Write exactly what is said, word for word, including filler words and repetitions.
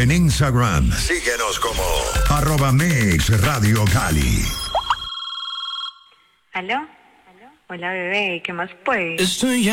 en Instagram. Síguenos como arroba Mix Radio Cali. ¿Aló? Hola, bebé, ¿qué más pues? Estoy